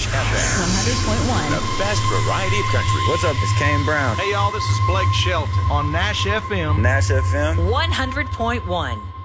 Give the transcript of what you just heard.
Nash FM. 100.1. The best variety of country. What's up? It's Kane Brown. Hey, y'all, this is Blake Shelton on Nash FM. Nash FM. 100.1.